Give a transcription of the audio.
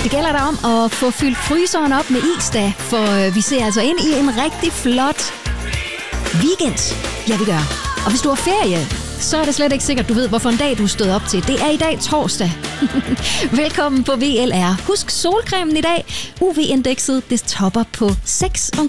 Det gælder der om at få fyldt fryseren op med is da, for vi ser altså ind i en rigtig flot weekend. Ja, vi gør. Og hvis du har ferie, så er det slet ikke sikkert, du ved, hvorfor en dag du stod op til. Det er i dag torsdag. Velkommen på VLR. Husk solcremen i dag. UV-indekset, det topper på 6